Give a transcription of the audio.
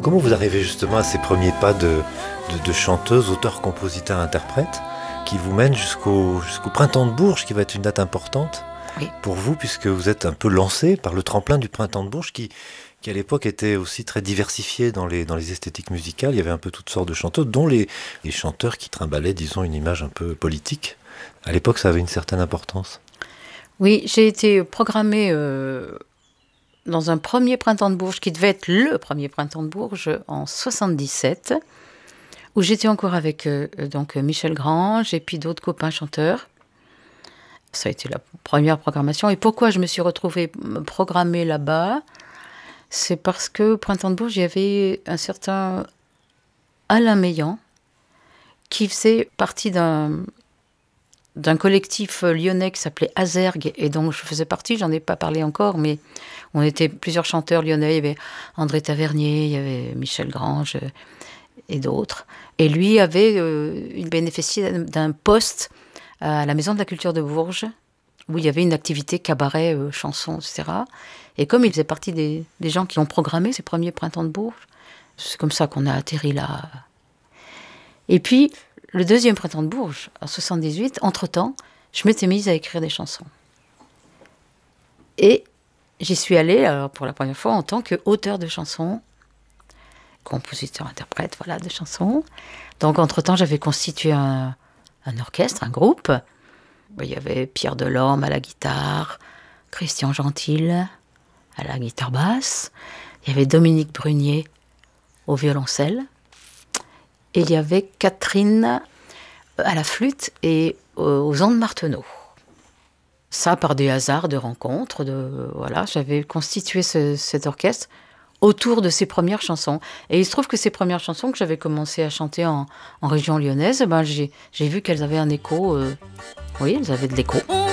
Comment vous arrivez justement à ces premiers pas de chanteuse, auteur, compositeur, interprète, qui vous mènent jusqu'au Printemps de Bourges, qui va être une date importante Oui. pour vous, puisque vous êtes un peu lancé par le tremplin du Printemps de Bourges, qui à l'époque était aussi très diversifié dans les esthétiques musicales. Il y avait un peu toutes sortes de chanteurs, dont les chanteurs qui trimballaient, disons, une image un peu politique. À l'époque, ça avait une certaine importance. Oui, j'ai été programmée dans un premier Printemps de Bourges, qui devait être le premier Printemps de Bourges, en 77, où j'étais encore avec donc Michel Grange et puis d'autres copains chanteurs. Ça a été la première programmation. Et pourquoi je me suis retrouvée programmée là-bas ? C'est parce qu'au Printemps de Bourges, il y avait un certain Alain Meillan, qui faisait partie d'un collectif lyonnais qui s'appelait Azergue, et dont je faisais partie, j'en ai pas parlé encore, mais on était plusieurs chanteurs lyonnais, il y avait André Tavernier, il y avait Michel Grange et d'autres. Et lui il bénéficiait d'un poste à la Maison de la Culture de Bourges, où il y avait une activité cabaret, chansons, etc. Et comme il faisait partie des gens qui ont programmé ces premiers Printemps de Bourges, c'est comme ça qu'on a atterri là. Et puis, le deuxième Printemps de Bourges, en 78, entre-temps, je m'étais mise à écrire des chansons. Et j'y suis allée, alors, pour la première fois, en tant qu'auteur de chansons, compositeur, interprète, voilà, de chansons. Donc, entre-temps, j'avais constitué un orchestre, un groupe. Il y avait Pierre Delorme à la guitare, Christian Gentil à la guitare basse, il y avait Dominique Brunier au violoncelle, et il y avait Catherine à la flûte et aux ondes Marteneau. Ça, par des hasards de rencontres, voilà, j'avais constitué cet orchestre autour de ces premières chansons. Et il se trouve que ces premières chansons que j'avais commencé à chanter en région lyonnaise, j'ai vu qu'elles avaient un écho. Oui, elles avaient de l'écho.